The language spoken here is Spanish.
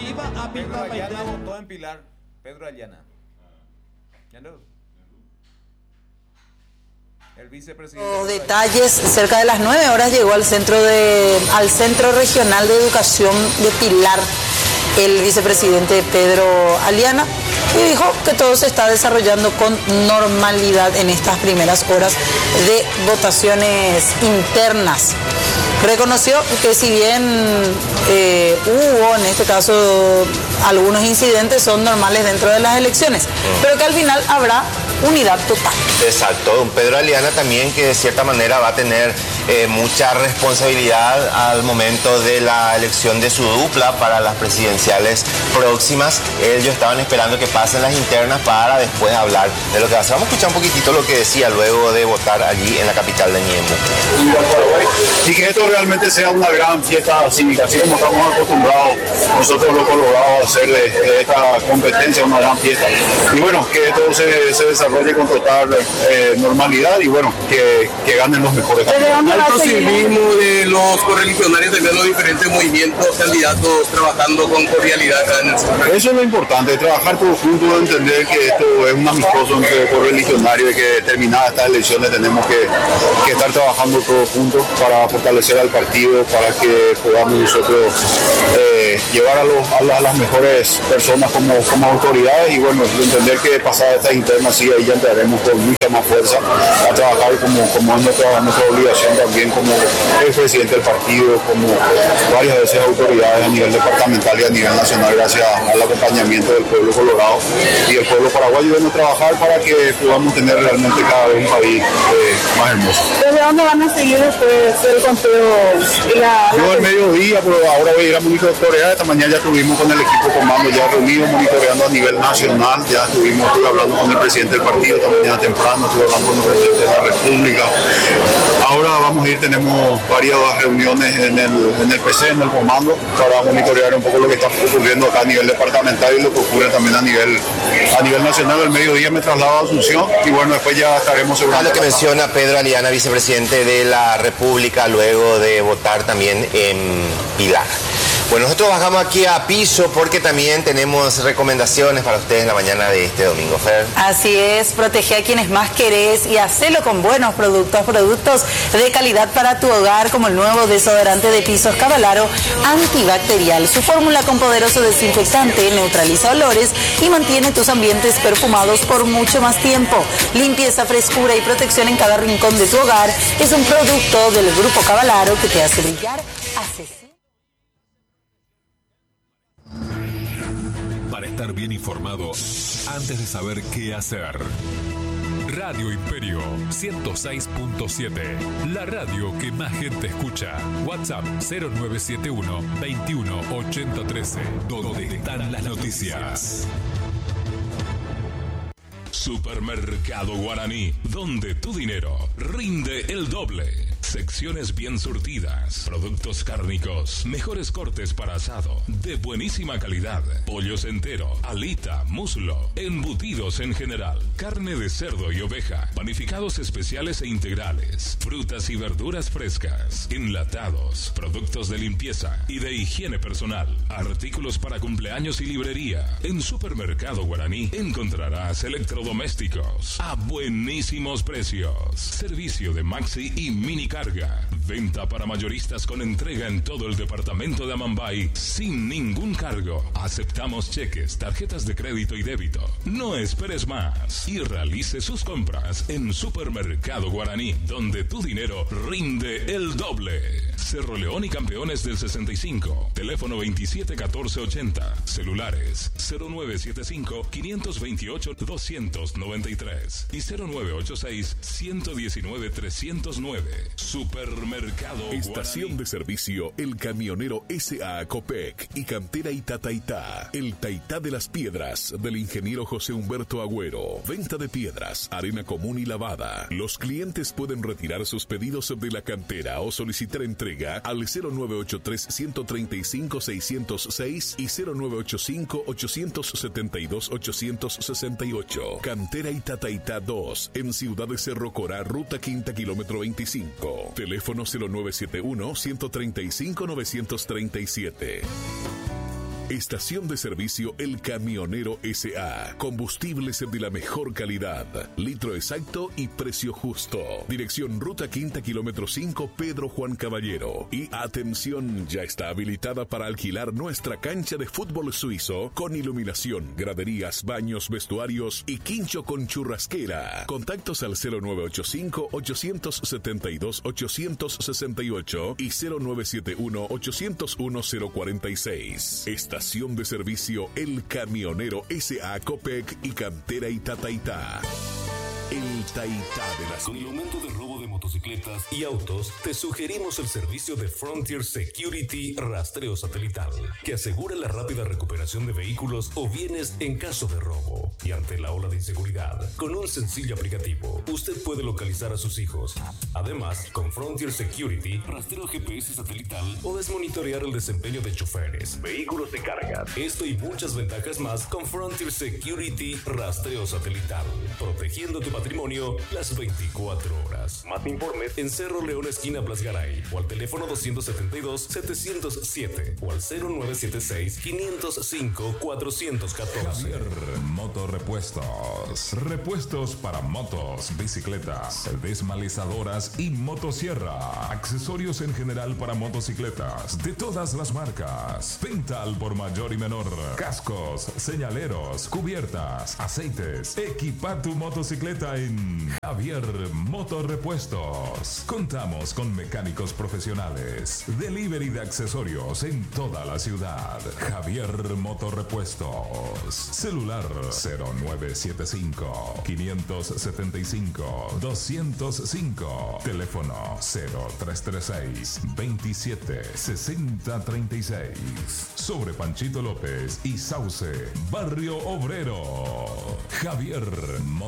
Pedro Ayana votó en Pilar. Pedro Ayana. Ya no. El vicepresidente. Detalles, cerca de las 9 horas llegó al Centro Regional de Educación de Pilar el vicepresidente Pedro Aliana y dijo que todo se está desarrollando con normalidad en estas primeras horas de votaciones internas. Reconoció que si bien hubo en este caso algunos incidentes, son normales dentro de las elecciones, pero que al final habrá unidad total. Exacto, Pedro Aliana también que de cierta manera va a tener mucha responsabilidad al momento de la elección de su dupla para las presidenciales próximas. Ellos estaban esperando que pasen las internas para después hablar de lo que va a hacer. Vamos a escuchar un poquitito lo que decía luego de votar allí en la capital de Ñemby. Y que esto realmente sea una gran fiesta cívica, así como estamos acostumbrados nosotros los colorados a hacerle de esta competencia una gran fiesta. Y bueno, que todo se desarrolle con total normalidad y bueno, que ganen los mejores. Alto civismo de los correligionarios, de ver los diferentes movimientos, candidatos trabajando con cordialidad acá en el centro. Eso es lo importante, trabajar todos juntos, entender que esto es un amistoso entre correligionarios y que terminadas estas elecciones tenemos que estar trabajando todos juntos para fortalecer al partido, para que podamos nosotros llevar a las mejores personas como autoridades y bueno, entender que pasada esta interna sí, ahí ya entraremos con mucha más fuerza a trabajar como es nuestra obligación también como el presidente del partido, como varias veces autoridades a nivel departamental y a nivel nacional, gracias al acompañamiento del pueblo colorado y el pueblo paraguayo, debemos trabajar para que podamos tener realmente cada vez un país más hermoso. ¿Desde dónde van a seguir después el conteo? Yo al mediodía, pero ahora voy a ir a monitorear. Esta mañana ya estuvimos con el equipo comando ya reunido, monitoreando a nivel nacional, ya estuve hablando con el presidente del partido esta mañana temprano, estuve hablando con el presidente de la República. Ahora vamos a ir, tenemos varias reuniones en el PC, en el comando, para monitorear un poco lo que está ocurriendo acá a nivel departamental y lo que ocurre también a nivel nacional. Al mediodía me traslado a Asunción y bueno, después ya estaremos seguramente. Lo que menciona Pedro Aliana, vicepresidente de la República, luego de votar también en Pilar. Bueno, nosotros bajamos aquí a piso porque también tenemos recomendaciones para ustedes en la mañana de este domingo, Fer. Así es, protege a quienes más querés y hacelo con buenos productos de calidad para tu hogar, como el nuevo desodorante de pisos Cavalaro antibacterial. Su fórmula con poderoso desinfectante neutraliza olores y mantiene tus ambientes perfumados por mucho más tiempo. Limpieza, frescura y protección en cada rincón de tu hogar. Es un producto del Grupo Cavalaro que te hace brillar. Para estar bien informado, antes de saber qué hacer. Radio Imperio 106.7, la radio que más gente escucha. WhatsApp 0971 21 80 13, donde están las noticias. Supermercado Guaraní, donde tu dinero rinde el doble. Secciones bien surtidas, productos cárnicos, mejores cortes para asado, de buenísima calidad, pollos entero, alita, muslo, embutidos en general, carne de cerdo y oveja, panificados especiales e integrales, frutas y verduras frescas, enlatados, productos de limpieza y de higiene personal, artículos para cumpleaños y librería. En Supermercado Guaraní encontrarás electrodomésticos a buenísimos precios, servicio de maxi y mini carga, venta para mayoristas con entrega en todo el departamento de Amambay sin ningún cargo. Aceptamos cheques, tarjetas de crédito y débito. No esperes más y realice sus compras en Supermercado Guaraní, donde tu dinero rinde el doble. Cerro León y Campeones del 65, teléfono 271480, celulares 0975-528-293 y 0986-119-309. Supermercado Estación de servicio El Camionero S.A. Copec y Cantera Itataitá. El Taitá de las Piedras del ingeniero José Humberto Agüero. Venta de piedras, arena común y lavada. Los clientes pueden retirar sus pedidos de la cantera o solicitar entrega al 0983-135-606 y 0985-872-868. Cantera Itataitá 2 en Ciudad de Cerro Corá, Ruta Quinta, kilómetro 25. Teléfono 0971-135-937. Estación de servicio El Camionero S.A. Combustibles de la mejor calidad. Litro exacto y precio justo. Dirección Ruta Quinta, kilómetro 5, Pedro Juan Caballero. Y atención, ya está habilitada para alquilar nuestra cancha de fútbol suizo con iluminación, graderías, baños, vestuarios y quincho con churrasquera. Contactos al 0985-872-868 y 0971-801-046. Estación de servicio El Camionero S.A. Copec y Cantera Itataitá. El Taitá de las... Con el aumento del robo de motocicletas y autos, te sugerimos el servicio de Frontier Security Rastreo Satelital, que asegura la rápida recuperación de vehículos o bienes en caso de robo. Y ante la ola de inseguridad, con un sencillo aplicativo, usted puede localizar a sus hijos. Además, con Frontier Security, rastreo GPS satelital o desmonitorear el desempeño de choferes, vehículos de carga. Esto y muchas ventajas más con Frontier Security Rastreo Satelital, protegiendo tu patrimonio las 24 horas. Más informes en Cerro León, esquina Blasgaray, o al teléfono 272-707 o al 0976-505-414. Javier Motorrepuestos. Repuestos para motos, bicicletas, desmalizadoras y motosierra. Accesorios en general para motocicletas de todas las marcas. Venta al por mayor y menor. Cascos, señaleros, cubiertas, aceites. Equipa tu motocicleta en Javier Motorrepuestos. Contamos con mecánicos profesionales. Delivery de accesorios en toda la ciudad. Javier Motorrepuestos. Celular 0975-575-205. Teléfono 0336-276036. Sobre Panchito López y Sauce, Barrio Obrero. Javier Motorrepuestos.